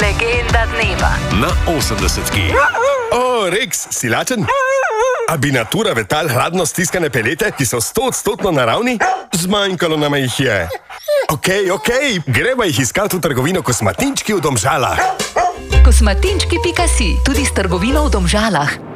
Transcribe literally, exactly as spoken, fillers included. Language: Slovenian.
Legenda dneva na osemdesetki. O, Rex, si lačen? A bi natura vetal hladno stiskane pelete, ki so stoodstotno naravni? Zmanjkalo nam jih je. Okej, okej, gremo jih iskati v trgovino Kosmatinčki v Domžalah. Kosmatinčki pika si, tudi s trgovino v Domžalah.